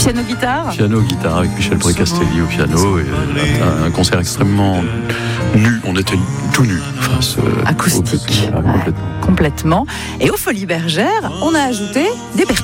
Piano-guitare avec Michel Précastelli au piano. Et un concert extrêmement nu. On était tout nus face acoustique. Complètement. Complètement. Et aux Folies Bergères, on a ajouté des percussions.